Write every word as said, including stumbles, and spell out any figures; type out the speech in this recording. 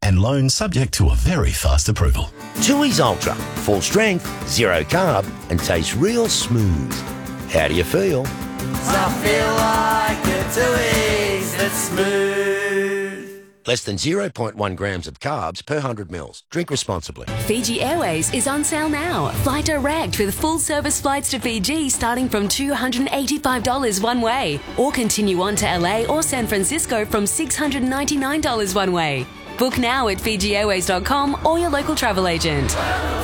and loan subject to a very fast approval. Tooheys Ultra, full strength, zero carb, and tastes real smooth. How do you feel? I feel like a Tooheys that's smooth. Less than zero point one grams of carbs per one hundred mils. Drink responsibly. Fiji Airways is on sale now. Fly direct with full service flights to Fiji starting from two hundred eighty-five dollars one way. Or continue on to L A or San Francisco from six hundred ninety-nine dollars one way. Book now at Fiji Airways dot com or your local travel agent.